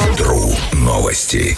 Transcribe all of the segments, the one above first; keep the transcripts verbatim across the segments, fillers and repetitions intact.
Тру новости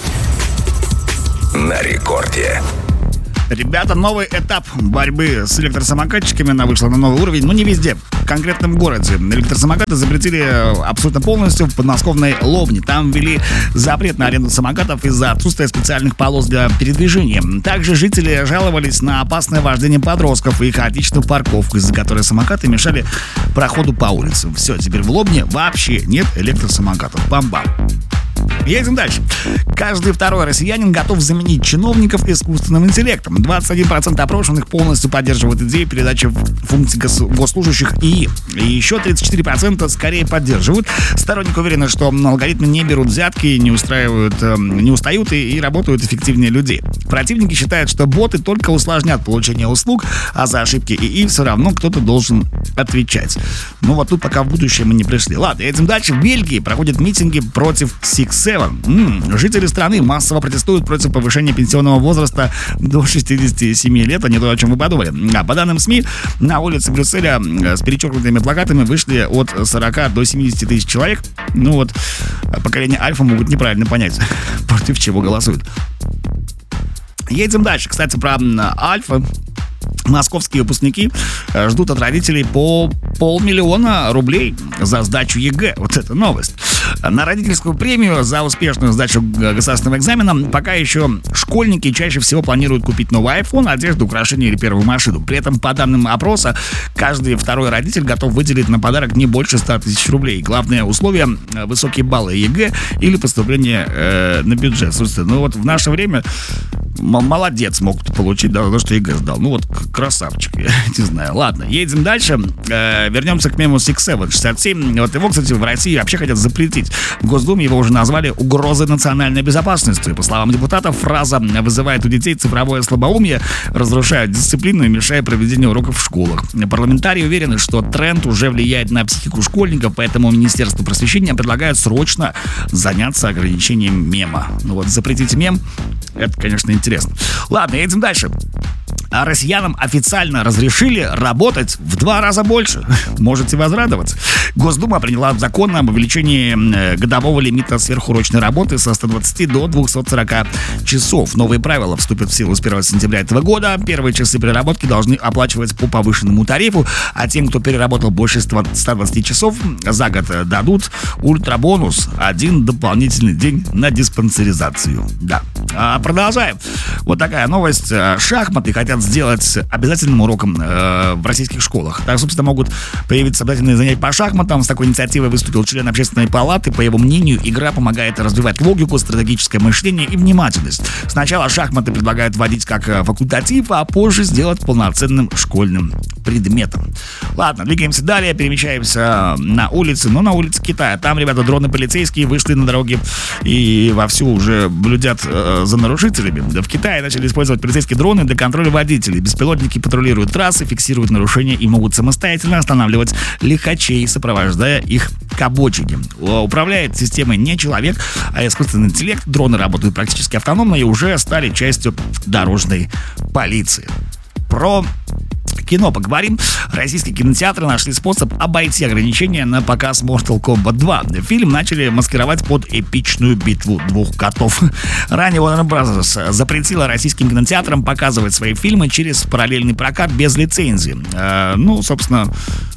на рекорде. Ребята, новый этап борьбы с электросамокатчиками, она вышла на новый уровень, но не везде. В конкретном городе электросамокаты запретили абсолютно полностью в подмосковной Ловне. Там ввели запрет на аренду самокатов из-за отсутствия специальных полос для передвижения. Также жители жаловались на опасное вождение подростков и хаотичную парковку, из-за которой самокаты мешали проходу по улицам. Все, теперь в Лобне вообще нет электросамокатов. Бам-бам. Едем дальше. Каждый второй россиянин готов заменить чиновников искусственным интеллектом. двадцать один процент опрошенных полностью поддерживают идею передачи функций госслужащих ИИ. И еще тридцать четыре процента скорее поддерживают. Сторонники уверены, что алгоритмы не берут взятки, не устраивают, не устают и, и работают эффективнее людей. Противники считают, что боты только усложнят получение услуг, а за ошибки ИИ все равно кто-то должен отвечать. Ну вот тут пока в будущее мы не пришли. Ладно, едем дальше. В Бельгии проходят митинги против Six Seven. М-м, жители страны массово протестуют против повышения пенсионного возраста до шестидесяти семи лет, а не то, о чем вы подумали. А по данным СМИ, на улице Брюсселя с перечеркнутыми плакатами вышли от сорока до семидесяти тысяч человек. Ну вот, поколение Альфа могут неправильно понять, против чего голосуют. Едем дальше. Кстати, про Альфа. Московские выпускники ждут от родителей по полмиллиона рублей за сдачу ЕГЭ. Вот это новость. На родительскую премию за успешную сдачу государственного экзамена пока еще школьники чаще всего планируют купить новый iPhone, одежду, украшения или первую машину. При этом, по данным опроса, каждый второй родитель готов выделить на подарок не больше ста тысяч рублей. Главное условие — высокие баллы ЕГЭ или поступление э, на бюджет. Слушайте, ну вот в наше время молодец мог получить, да, то, что ЕГЭ сдал. Ну вот красавчик, я не знаю. Ладно, едем дальше. Э, вернемся к мему Six Seven шестьдесят семь. Вот его, кстати, в России вообще хотят запретить. В Госдуме его уже назвали угрозой национальной безопасности. По словам депутатов, фраза вызывает у детей цифровое слабоумие, разрушает дисциплину и мешает проведению уроков в школах. Парламентарии уверены, что тренд уже влияет на психику школьников, поэтому Министерство просвещения предлагает срочно заняться ограничением мема. Ну вот, запретить мем — это, конечно, интересно. Ладно, едем дальше. А россиянам официально разрешили работать в два раза больше. Можете возрадоваться. Госдума приняла закон об увеличении годового лимита сверхурочной работы со ста двадцати до двухсот сорока часов. Новые правила вступят в силу с первого сентября этого года. Первые часы переработки должны оплачиваться по повышенному тарифу, а тем, кто переработал больше ста двадцати часов за год, дадут ультрабонус — один дополнительный день на диспансеризацию. Да. А продолжаем. Вот такая новость. Шахматы хотят сделать обязательным уроком э, в российских школах. Так, собственно, могут появиться обязательные занятия по шахматам. С такой инициативой выступил член общественной палаты. По его мнению, игра помогает развивать логику, стратегическое мышление и внимательность. Сначала шахматы предлагают вводить как факультатив, а позже сделать полноценным школьным предметом. Ладно, двигаемся далее, перемещаемся на улицы, но на улице Китая. Там, ребята, дроны полицейские вышли на дороге и вовсю уже блюдят э, за нарушителями. В Китае начали использовать полицейские дроны для контроля водителей. Беспилотники патрулируют трассы, фиксируют нарушения и могут самостоятельно останавливать лихачей, сопровождая их к обочине. Управляет системой не человек, а искусственный интеллект. Дроны работают практически автономно и уже стали частью дорожной полиции. Про кино поговорим. Российские кинотеатры нашли способ обойти ограничения на показ Mortal Kombat два. Фильм начали маскировать под эпичную битву двух котов. Ранее Warner Bros. Запретила российским кинотеатрам показывать свои фильмы через параллельный прокат без лицензии. Э, ну, собственно...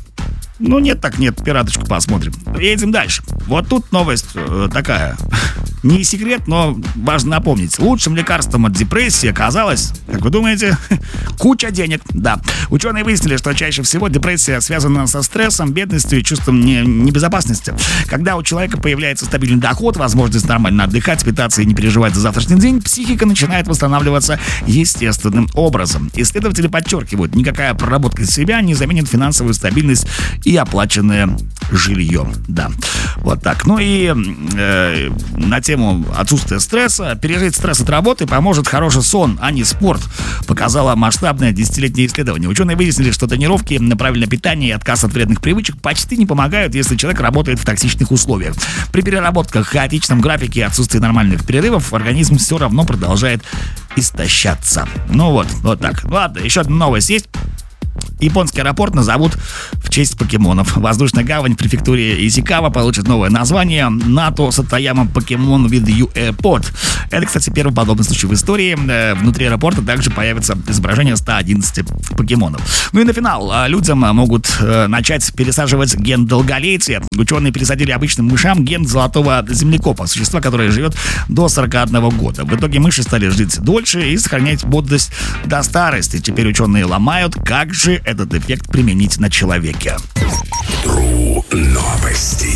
Ну, нет так нет, пираточку посмотрим. Едем дальше. Вот тут новость э, такая. Не секрет, но важно напомнить. Лучшим лекарством от депрессии оказалось, как вы думаете, куча денег. Да. Ученые выяснили, что чаще всего депрессия связана со стрессом, бедностью и чувством не, небезопасности. Когда у человека появляется стабильный доход, возможность нормально отдыхать, питаться и не переживать за завтрашний день, психика начинает восстанавливаться естественным образом. Исследователи подчеркивают, никакая проработка себя не заменит финансовую стабильность и оплаченное жилье. Да, вот так. Ну и э, на тему отсутствия стресса. Пережить стресс от работы поможет хороший сон, а не спорт, показало масштабное десятилетнее исследование. Ученые выяснили, что тренировки на правильное питание и отказ от вредных привычек почти не помогают, если человек работает в токсичных условиях. При переработках, хаотичном графике и отсутствии нормальных перерывов организм все равно продолжает истощаться. Ну вот, вот так. Ладно, еще одна новость есть. Японский аэропорт назовут в честь покемонов. Воздушная гавань в префектуре Исикава получит новое название НАТО Сатаяма Покемон with You Airport. Это, кстати, первый подобный случай в истории. Внутри аэропорта также появится изображение ста одиннадцати покемонов. Ну и на финал. Людям могут начать пересаживать ген долголетия. Ученые пересадили обычным мышам ген золотого землекопа, существа, которое живет до сорока одного года. В итоге мыши стали жить дольше и сохранять бодрость до старости. Теперь ученые ломают, как же этот эффект применить на человеке. Тру новости.